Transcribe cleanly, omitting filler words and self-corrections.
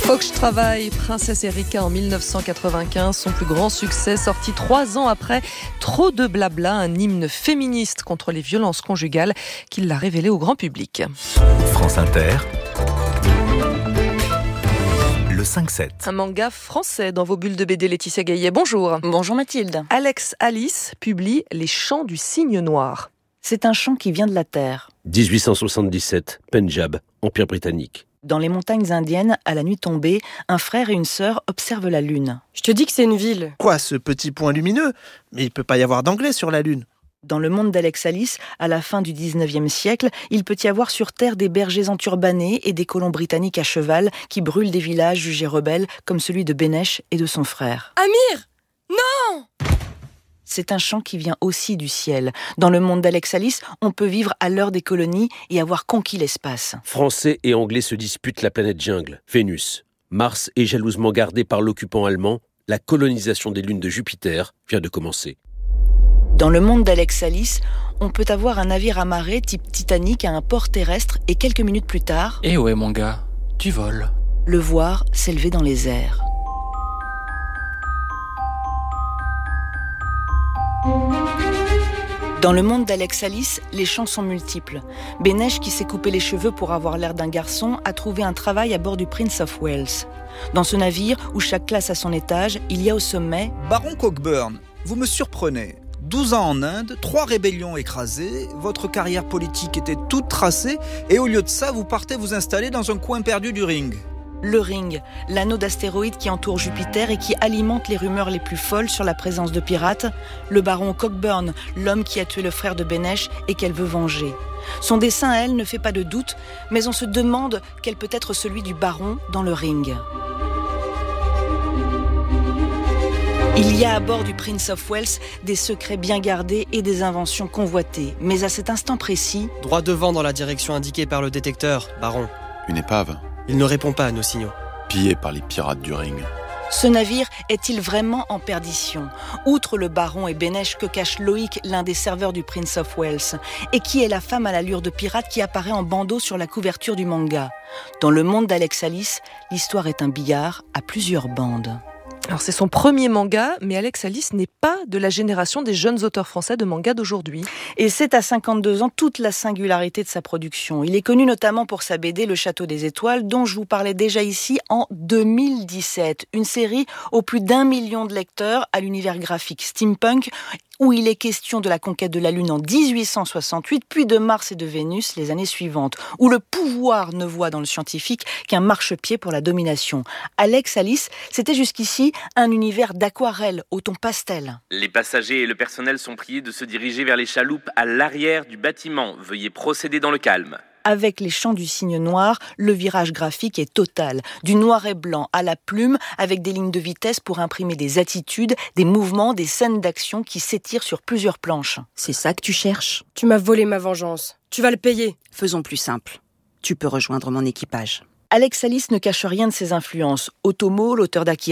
Faut que je travaille, Princesse Erika en 1995, son plus grand succès, sorti 3 ans après Trop de blabla, un hymne féministe contre les violences conjugales qu'il l'a révélé au grand public. France Inter, le 5-7. Un manga français dans vos bulles de BD, Laetitia Gaillet. Bonjour. Bonjour Mathilde. Alex Alice publie Les Chants du Cygne Noir. C'est un chant qui vient de la terre. 1877, Pendjab, Empire britannique. Dans les montagnes indiennes, à la nuit tombée, un frère et une sœur observent la lune. Je te dis que c'est une ville. Quoi, ce petit point lumineux ? Mais il peut pas y avoir d'anglais sur la Lune. Dans le monde d'Alex Alice, à la fin du 19e siècle, il peut y avoir sur Terre des bergers enturbanés et des colons britanniques à cheval qui brûlent des villages jugés rebelles, comme celui de Benesh et de son frère. Amir ! Non ! C'est un chant qui vient aussi du ciel. Dans le monde d'Alex Alice, on peut vivre à l'heure des colonies et avoir conquis l'espace. Français et Anglais se disputent la planète jungle, Vénus. Mars est jalousement gardé par l'occupant allemand. La colonisation des lunes de Jupiter vient de commencer. Dans le monde d'Alex Alice, on peut avoir un navire amarré type Titanic à un port terrestre et quelques minutes plus tard... Eh ouais mon gars, tu voles. Le voir s'élever dans les airs. Dans le monde d'Alex Alice, les chants sont multiples. Benesh, qui s'est coupé les cheveux pour avoir l'air d'un garçon, a trouvé un travail à bord du Prince of Wales. Dans ce navire, où chaque classe a son étage, il y a au sommet... Baron Cockburn, vous me surprenez. 12 ans en Inde, 3 rébellions écrasées, votre carrière politique était toute tracée, et au lieu de ça, vous partez vous installer dans un coin perdu du ring. Le ring, l'anneau d'astéroïdes qui entoure Jupiter et qui alimente les rumeurs les plus folles sur la présence de pirates. Le baron Cockburn, l'homme qui a tué le frère de Benesh et qu'elle veut venger. Son dessein à elle ne fait pas de doute, mais on se demande quel peut être celui du baron dans le ring. Il y a à bord du Prince of Wales des secrets bien gardés et des inventions convoitées. Mais à cet instant précis... Droit devant dans la direction indiquée par le détecteur, baron. Une épave, Il ne répond pas à nos signaux. pillée par les pirates du ring. Ce navire est-il vraiment en perdition ? Outre le baron et Benesh, que cache Loïc, l'un des serveurs du Prince of Wales ? Et qui est la femme à l'allure de pirate qui apparaît en bandeau sur la couverture du manga ? Dans le monde d'Alex Alice, l'histoire est un billard à plusieurs bandes. Alors c'est son premier manga, mais Alex Alice n'est pas de la génération des jeunes auteurs français de manga d'aujourd'hui. Et c'est à 52 ans toute la singularité de sa production. Il est connu notamment pour sa BD Le Château des Étoiles, dont je vous parlais déjà ici en 2017. Une série aux plus d'1 million de lecteurs à l'univers graphique steampunk, où il est question de la conquête de la Lune en 1868, puis de Mars et de Vénus les années suivantes, où le pouvoir ne voit dans le scientifique qu'un marchepied pour la domination. Alex Alice, c'était jusqu'ici un univers d'aquarelle au ton pastel. Les passagers et le personnel sont priés de se diriger vers les chaloupes à l'arrière du bâtiment. Veuillez procéder dans le calme. Avec les chants du cygne noir, le virage graphique est total. Du noir et blanc à la plume, avec des lignes de vitesse pour imprimer des attitudes, des mouvements, des scènes d'action qui s'étirent sur plusieurs planches. C'est ça que tu cherches ? Tu m'as volé ma vengeance. Tu vas le payer. Faisons plus simple. Tu peux rejoindre mon équipage. Alex Alice ne cache rien de ses influences. Otomo, l'auteur d'Akira,